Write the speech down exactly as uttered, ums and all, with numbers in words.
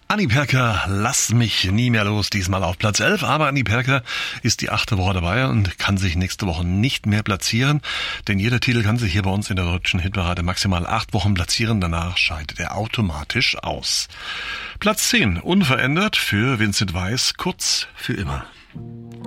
Annie Perker, lass mich nie mehr los, diesmal auf Platz elf. Aber Annie Perker ist die achte Woche dabei und kann sich nächste Woche nicht mehr platzieren. Denn jeder Titel kann sich hier bei uns in der deutschen Hitparade maximal acht Wochen platzieren. Danach scheidet er automatisch aus. Platz zehn, unverändert für Vincent Weiss, Kurz für immer.